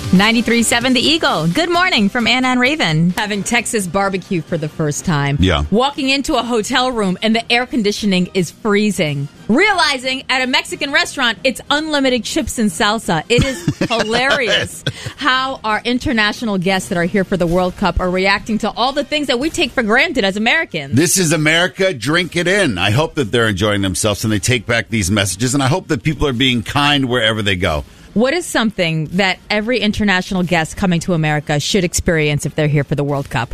93.7 The Eagle. Good morning from Anna and Raven. Having Texas barbecue for the first time. Yeah. Walking into a hotel room and the air conditioning is freezing. Realizing at a Mexican restaurant, it's unlimited chips and salsa. It is hilarious how our international guests that are here for the World Cup are reacting to all the things that we take for granted as Americans. This is America. Drink it in. I hope that they're enjoying themselves and they take back these messages. And I hope that people are being kind wherever they go. What is something that every international guest coming to America should experience if they're here for the World Cup?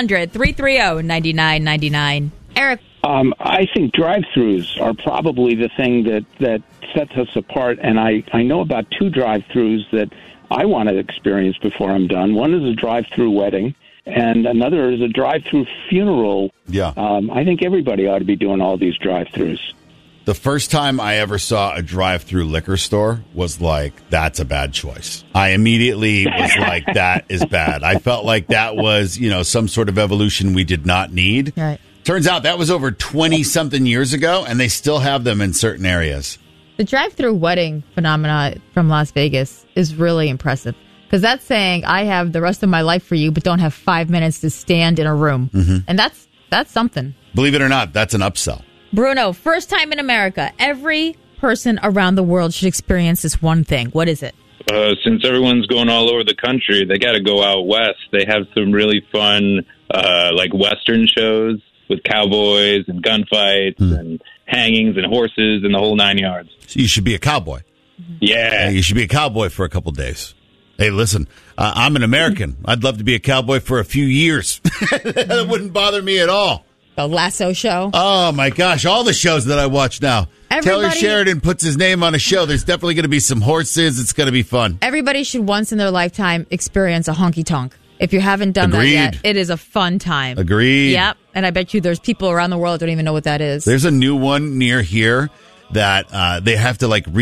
1-800-330-9999. Eric. I think drive-thrus are probably the thing that sets us apart. And I know about two drive-thrus that I want to experience before I'm done. One is a drive-thru wedding, and another is a drive-thru funeral. Yeah. I think everybody ought to be doing all these drive-thrus. The first time I ever saw a drive-through liquor store was like, that's a bad choice. I immediately was like, that is bad. I felt like that was, some sort of evolution we did not need. Right. Turns out that was over 20-something years ago, and they still have them in certain areas. The drive-through wedding phenomena from Las Vegas is really impressive. Because that's saying, I have the rest of my life for you, but don't have 5 minutes to stand in a room. Mm-hmm. And that's something. Believe it or not, that's an upsell. Bruno, first time in America. Every person around the world should experience this one thing. What is it? Since everyone's going all over the country, they got to go out west. They have some really fun, Western shows with cowboys and gunfights and hangings and horses and the whole 9 yards. So you should be a cowboy. Yeah. You should be a cowboy for a couple days. Hey, listen, I'm an American. I'd love to be a cowboy for a few years. That wouldn't bother me at all. The Lasso show. Oh, my gosh. All the shows that I watch now. Taylor Sheridan puts his name on a show. There's definitely going to be some horses. It's going to be fun. Everybody should once in their lifetime experience a honky-tonk. If you haven't done that yet, it is a fun time. Agreed. Yep. And I bet you there's people around the world that don't even know what that is. There's a new one near here that they have to